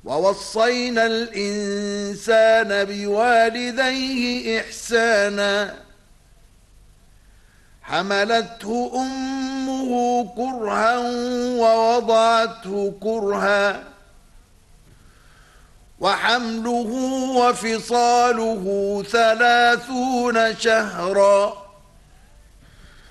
ووصينا الإنسان بوالديه إحسانا حملته أمه كرها ووضعته كرها وحمله وفصاله 30 شهرا